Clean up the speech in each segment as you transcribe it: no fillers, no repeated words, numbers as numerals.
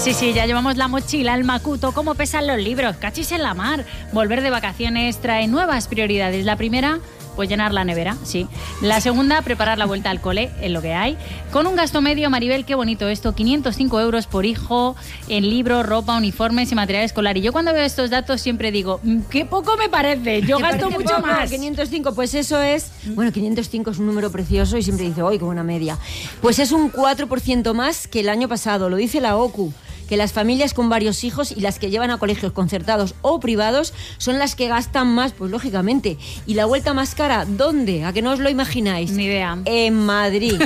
Sí, ya llevamos la mochila, el macuto, cómo pesan los libros, cachis en la mar. Volver de vacaciones trae nuevas prioridades. La primera, pues llenar la nevera, sí. La segunda, preparar la vuelta al cole, en lo que hay. Con un gasto medio, Maribel, qué bonito esto, 505 euros por hijo en libros, ropa, uniformes y material escolar. Y yo cuando veo estos datos siempre digo, qué poco me parece, yo gasto mucho poco, más. 505, pues eso es... Bueno, 505 es un número precioso y siempre dice, ¡ay, qué buena media! Pues es un 4% más que el año pasado, lo dice la OCU. Que las familias con varios hijos y las que llevan a colegios concertados o privados son las que gastan más, pues lógicamente. ¿Y la vuelta más cara? ¿Dónde? ¿A que no os lo imagináis? Ni idea. En Madrid.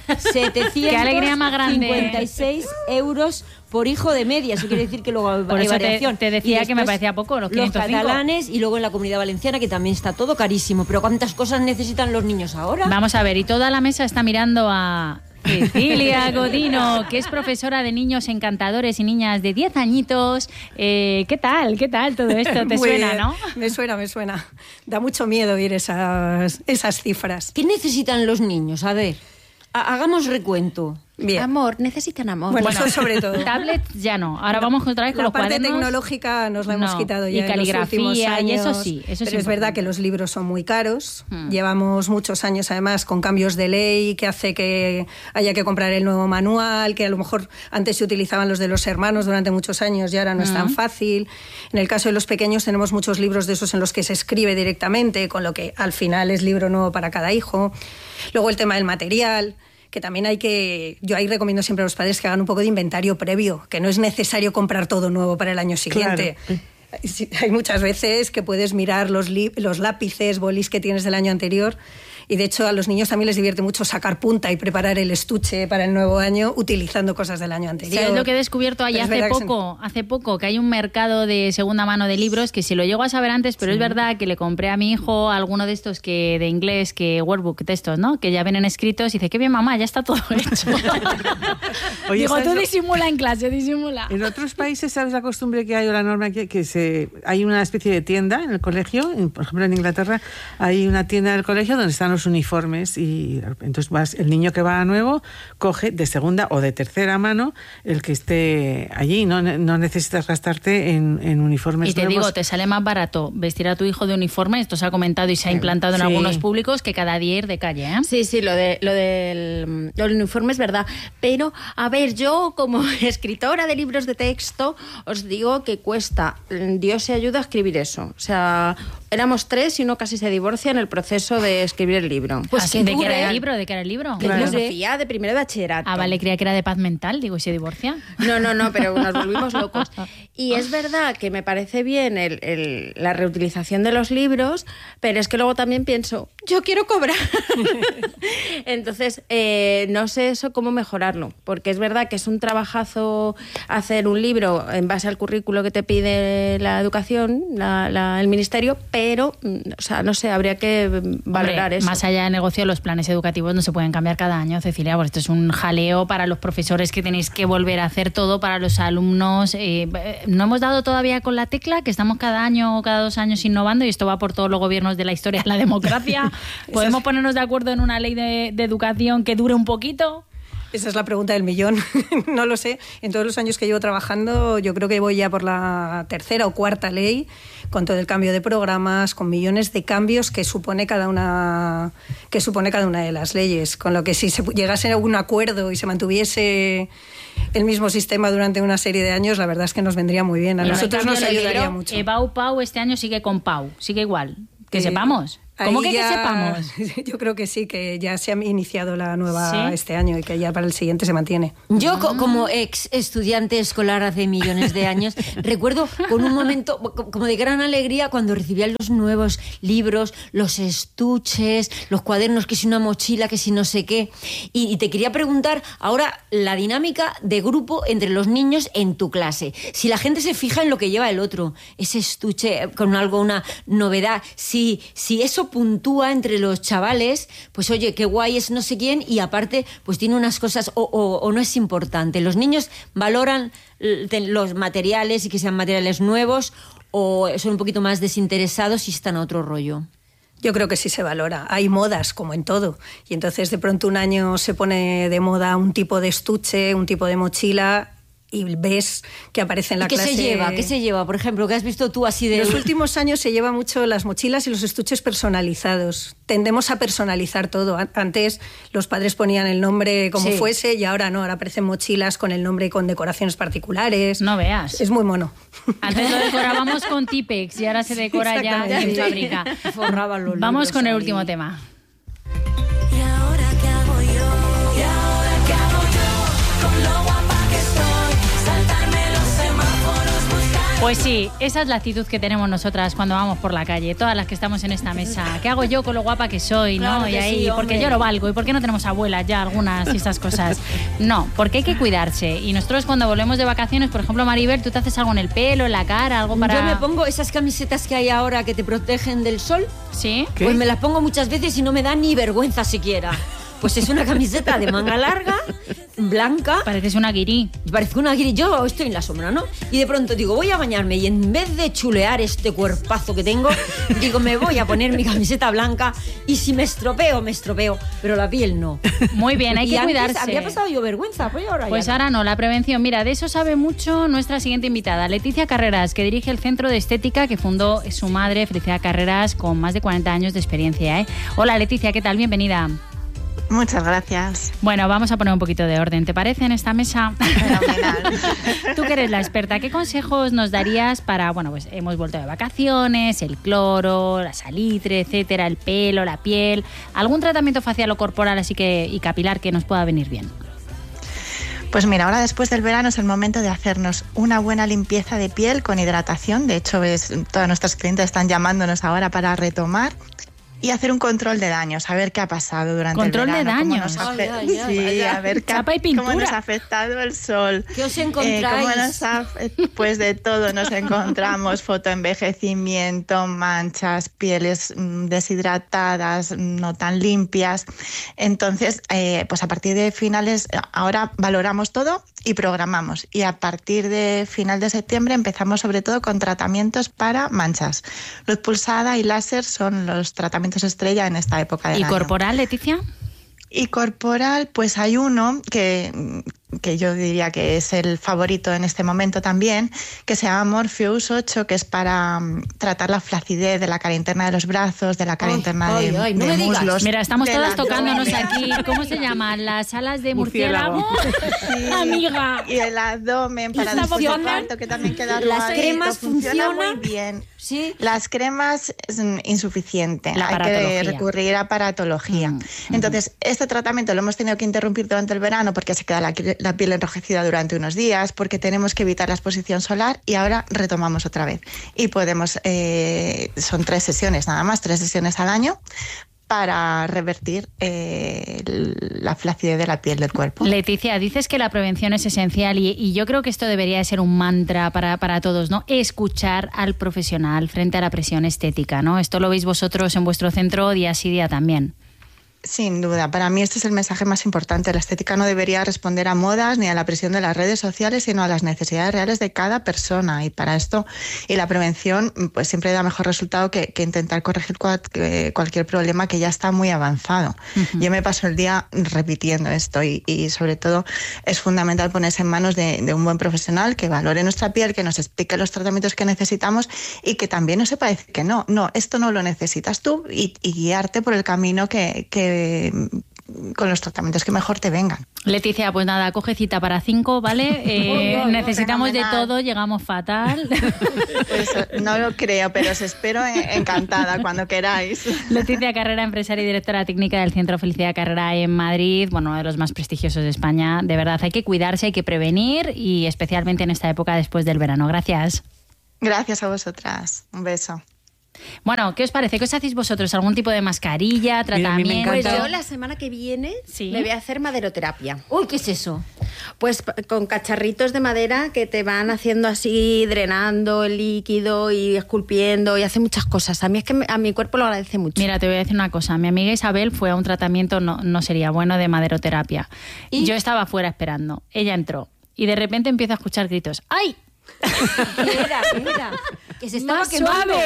756 Qué alegría más grande. euros por hijo de media. Eso quiere decir que luego hay por eso variación. te decía que me parecía poco, los 505. Los catalanes y luego en la Comunidad Valenciana, que también está todo carísimo. Pero ¿cuántas cosas necesitan los niños ahora? Vamos a ver, y toda la mesa está mirando a... Cecilia Godino, que es profesora de niños encantadores y niñas de 10 añitos. ¿Qué tal todo esto? ¿Te suena, no? Me suena. Da mucho miedo oír esas cifras. ¿Qué necesitan los niños? A ver, hagamos recuento. Bien. Amor, necesitan amor. Bueno, eso sobre todo. Tablets ya no. Ahora vamos otra vez con los cuadernos. La parte tecnológica nos la hemos quitado ya y caligrafía, en los últimos años. y eso sí. Pero es verdad que los libros son muy caros. Llevamos muchos años, además, con cambios de ley que hace que haya que comprar el nuevo manual, que a lo mejor antes se utilizaban los de los hermanos durante muchos años y ahora no es tan fácil. En el caso de los pequeños tenemos muchos libros de esos en los que se escribe directamente, con lo que al final es libro nuevo para cada hijo. Luego el tema del material, que también yo ahí recomiendo siempre a los padres que hagan un poco de inventario previo, que no es necesario comprar todo nuevo para el año siguiente. Claro. Hay muchas veces que puedes mirar los lápices, bolis que tienes del año anterior. Y de hecho a los niños también les divierte mucho sacar punta y preparar el estuche para el nuevo año utilizando cosas del año anterior. ¿Sabes lo que he descubierto ahí hace poco? Que hay un mercado de segunda mano de libros que si lo llego a saber antes, pero es verdad que le compré a mi hijo alguno de estos de inglés, que workbook, textos, ¿no? Que ya vienen escritos y dice, qué bien mamá, ya está todo hecho. Oye, digo, tú disimula en clase, disimula. En otros países, ¿sabes la costumbre que hay o la norma que hay una especie de tienda en el colegio? Por ejemplo, en Inglaterra hay una tienda del colegio donde están los uniformes y entonces el niño que va nuevo coge de segunda o de tercera mano el que esté allí, no necesitas gastarte en uniformes y te nuevos. Digo, te sale más barato vestir a tu hijo de uniforme, esto se ha comentado y se ha implantado en algunos públicos, que cada día ir de calle, ¿eh? Sí, lo del uniforme es verdad, pero a ver, yo como escritora de libros de texto os digo que cuesta, Dios se ayuda a escribir eso, o sea, éramos 3 y uno casi se divorcia en el proceso de escribir el libro. Pues ¿de qué era el libro? ¿De qué era el libro? De filosofía, de primero de bachillerato. Ah, vale, creía que era de paz mental, digo, ¿y se divorcia? No, pero nos volvimos locos. Y es verdad que me parece bien la reutilización de los libros, pero es que luego también pienso, yo quiero cobrar. Entonces, no sé eso cómo mejorarlo, porque es verdad que es un trabajazo hacer un libro en base al currículo que te pide la educación, el ministerio, pero, o sea, no sé, habría que valorar eso. Más allá de negocio, los planes educativos no se pueden cambiar cada año, Cecilia, porque esto es un jaleo para los profesores que tenéis que volver a hacer todo, para los alumnos. No hemos dado todavía con la tecla, que estamos cada año o cada 2 años innovando, y esto va por todos los gobiernos de la historia de la democracia. ¿Podemos ponernos de acuerdo en una ley de educación que dure un poquito? Esa es la pregunta del millón. No lo sé. En todos los años que llevo trabajando, yo creo que voy ya por la 3ª o 4ª ley, con todo el cambio de programas, con millones de cambios que supone cada una de las leyes. Con lo que si se llegase a un acuerdo y se mantuviese el mismo sistema durante una serie de años, la verdad es que nos vendría muy bien. A nosotros nos ayudaría mucho. Pau este año sigue con Pau, sigue igual. Que sepamos. ¿Cómo que sepamos? Yo creo que sí, que ya se ha iniciado la nueva este año y que ya para el siguiente se mantiene. Yo, como ex estudiante escolar hace millones de años, recuerdo con un momento como de gran alegría cuando recibía los nuevos libros, los estuches, los cuadernos, que si una mochila, que si no sé qué. Y te quería preguntar ahora la dinámica de grupo entre los niños en tu clase. Si la gente se fija en lo que lleva el otro, ese estuche con algo, una novedad, si eso puntúa entre los chavales, pues oye, qué guay es no sé quién, y aparte pues tiene unas cosas o no es importante. Los niños valoran los materiales y que sean materiales nuevos, o son un poquito más desinteresados y están a otro rollo. Yo creo que sí se valora. Hay modas, como en todo. Y entonces de pronto un año se pone de moda un tipo de estuche, un tipo de mochila, y ves que aparece en la clase. ¿Qué se lleva? Por ejemplo, ¿qué has visto tú así de...? En los últimos años se lleva mucho las mochilas y los estuches personalizados. Tendemos a personalizar todo. Antes los padres ponían el nombre como fuese y ahora no, ahora aparecen mochilas con el nombre y con decoraciones particulares. No veas. Es muy mono. Antes lo decorábamos con Tipex y ahora se decora ya en fábrica. Forraban los Vamos libros con el ahí. último tema. ¿Y ahora qué hago yo? ¿Y ahora qué hago yo? Con lo guapa que estoy, saltarme los semáforos, buscar... Pues sí, esa es la actitud que tenemos nosotras cuando vamos por la calle, todas las que estamos en esta mesa. ¿Qué hago yo con lo guapa que soy? Claro ¿no? que Y ahí, sí, porque hombre. yo lo valgo. ¿Y por qué no tenemos abuelas ya algunas y esas cosas? No, porque hay que cuidarse. Y nosotros cuando volvemos de vacaciones, por ejemplo, Maribel, ¿tú te haces algo en el pelo, en la cara, algo para...? Yo me pongo esas camisetas que hay ahora que te protegen del sol. ¿Sí? ¿Qué? Pues me las pongo muchas veces y no me da ni vergüenza siquiera. Pues es una camiseta de manga larga, blanca. Pareces una guirí. Parezco una guiri. Yo estoy en la sombra, ¿no? Y de pronto digo, voy a bañarme y en vez de chulear este cuerpazo que tengo, digo, me voy a poner mi camiseta blanca y si me estropeo, me estropeo. Pero la piel no. Muy bien, hay Y que antes cuidarse. había pasado yo vergüenza, pues ahora Pues ya ahora no, la prevención. Mira, de eso sabe mucho nuestra siguiente invitada, Leticia Carreras, que dirige el Centro de Estética que fundó su madre, Felicidad Carreras, con más de 40 años de experiencia. Hola Leticia, ¿qué tal? Bienvenida. Muchas gracias. Bueno, vamos a poner un poquito de orden, ¿te parece, en esta mesa? Fenomenal. Tú que eres la experta, ¿qué consejos nos darías para, bueno, pues hemos vuelto de vacaciones, el cloro, la salitre, etcétera, el pelo, la piel, algún tratamiento facial o corporal así que y capilar que nos pueda venir bien? Pues mira, ahora después del verano es el momento de hacernos una buena limpieza de piel con hidratación. De hecho, todas nuestras clientes están llamándonos ahora para retomar. Y hacer un control de daños, saber qué ha pasado durante ¿Control el de verano. daños? Sí, a ver Chapa y pintura. cómo nos ha afectado el sol. ¿Qué os encontráis? Pues de todo nos encontramos, fotoenvejecimiento, manchas, pieles deshidratadas, no tan limpias. Entonces, pues a partir de finales, ahora valoramos todo y programamos. Y a partir de final de septiembre empezamos sobre todo con tratamientos para manchas. Luz pulsada y láser son los tratamientos estrella en esta época del ¿Y año. corporal, Leticia? Y corporal, pues hay uno que yo diría que es el favorito en este momento también, que se llama Morpheus 8, que es para tratar la flacidez de la cara interna de los brazos, de la cara interna de no me digas. muslos. Mira, estamos del todas tocándonos abdomen. aquí. ¿Cómo se llaman? ¿Las alas de Murciélago. murciélago? Amiga. Y el abdomen para Está después del funcionando. parto, que también queda ¿Las arrugadito, cremas funciona funcionan? muy bien. Sí. Las cremas es insuficiente, La hay que aparatología. recurrir a aparatología. Entonces, este tratamiento lo hemos tenido que interrumpir durante el verano porque se queda la piel enrojecida durante unos días, porque tenemos que evitar la exposición solar y ahora retomamos otra vez. Y podemos, son 3 sesiones nada más, 3 sesiones al año para revertir la flacidez de la piel del cuerpo. Leticia, dices que la prevención es esencial y yo creo que esto debería de ser un mantra para todos, ¿no? Escuchar al profesional frente a la presión estética, ¿no? Esto lo veis vosotros en vuestro centro día sí día también. Sin duda, para mí este es el mensaje más importante. La estética no debería responder a modas ni a la presión de las redes sociales, sino a las necesidades reales de cada persona. Y para esto, y la prevención, pues siempre da mejor resultado que intentar corregir cualquier problema que ya está muy avanzado. Yo me paso el día repitiendo esto y sobre todo es fundamental ponerse en manos de un buen profesional que valore nuestra piel, que nos explique los tratamientos que necesitamos y que también nos sepa decir que no, esto no lo necesitas tú y guiarte por el camino que con los tratamientos que mejor te vengan. Leticia, pues nada, coge cita para 5, ¿vale? Necesitamos de fenomenal. todo, llegamos fatal. Pues no lo creo, pero os espero encantada cuando queráis. Leticia Carrera, empresaria y directora técnica del Centro Felicidad Carrera en Madrid, bueno, uno de los más prestigiosos de España. De verdad, hay que cuidarse, hay que prevenir y especialmente en esta época después del verano. Gracias. Gracias a vosotras. Un beso. Bueno, ¿qué os parece? ¿Qué os hacéis vosotros? ¿Algún tipo de mascarilla, Mira, a mí me tratamiento? Pues encanta. yo la semana que viene Sí. me voy a hacer maderoterapia. Uy, ¿qué es eso? Pues con cacharritos de madera que te van haciendo así, drenando el líquido y esculpiendo y hace muchas cosas. A mí es que a mi cuerpo lo agradece mucho. Mira, te voy a decir una cosa. Mi amiga Isabel fue a un tratamiento, no sería bueno, de maderoterapia. ¿Y? Yo estaba fuera esperando. Ella entró y de repente empiezo a escuchar gritos. ¡Ay! ¿Qué era? Que se estaba ¡Más quemando. suave!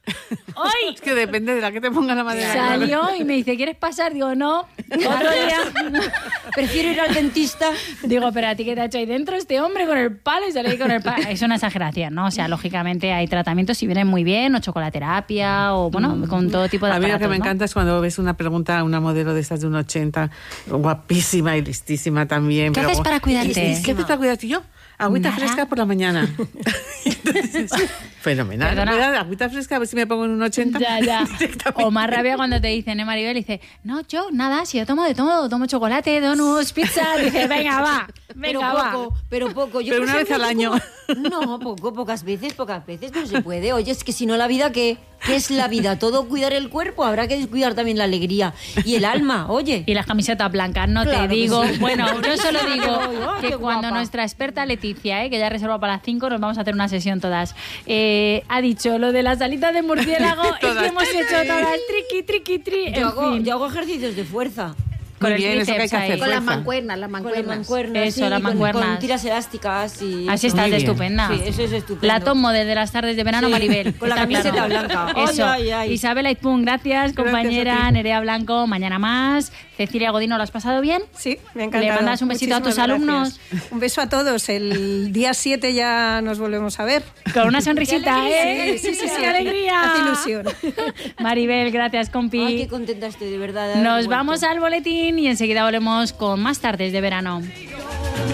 ¡Hoy! Es que depende de la que te ponga la madera. Salió y me dice, ¿quieres pasar? Digo, no. Otro día. Prefiero ir al dentista. Digo, pero a ti, ¿qué te ha hecho ahí dentro este hombre con el palo? Y sale ahí con el palo. Es una exageración, ¿no? O sea, lógicamente hay tratamientos si vienen muy bien, o chocolaterapia, o bueno, con todo tipo de A mí lo que aparatos, me ¿no? encanta es cuando ves una pregunta a una modelo de estas de un 80, guapísima y listísima también. ¿Qué haces para cuidarte? ¿Qué haces para cuidarte? Yo, agüita Nada. fresca por la mañana. Entonces, fenomenal. Perdona. Me da agüita fresca, a ver si me pongo en un 80. Ya. Directamente. O más rabia cuando te dicen, Maribel, dice, no, yo nada, si yo tomo de todo, tomo chocolate, donuts, pizza. Dice, venga, va, venga, va. Pero poco. Yo, Pero por una vez ejemplo, al año. No, pocas veces no se puede. Oye, es que si no la vida, ¿qué es la vida? Todo cuidar el cuerpo, habrá que descuidar también la alegría y el alma, oye. Y las camisetas blancas, no Claro te que digo. sí. Bueno, yo solo digo Ay, que qué cuando guapa. nuestra experta Leticia, que ya reserva para las 5, nos vamos a hacer una sesión todas, ha dicho lo de las alitas de murciélago, es que Todas. hemos hecho todas triqui. En fin. Yo hago ejercicios de fuerza. Con Muy el bien, eso que hay tríceps que ahí. hacer. Con las Fuerza. mancuernas, las Con las mancuernas. mancuernas. Eso, sí, las mancuernas. Con tiras elásticas y... Así estás Muy de bien. estupenda. Sí, eso es estupendo. La tomo desde las tardes de verano, Sí, Maribel. con la Está camiseta claro. blanca. Eso. Ay. Isabel Aizpún, gracias, compañera. a ti. Nerea Blanco, mañana más. Cecilia Godino, ¿lo has pasado bien? Sí, me ha encantado. ¿Le mandas un besito a tus Muchísimas alumnos? gracias. Un beso a todos. El día 7 ya nos volvemos a ver. Con una sonrisita, ¡Qué ¿eh? Sí, ¡Qué alegría! Hace ilusión. Maribel, gracias, compi. Ay, qué contenta estoy, de verdad. de haber Nos vuelto. vamos al boletín y enseguida volvemos con más tardes de verano.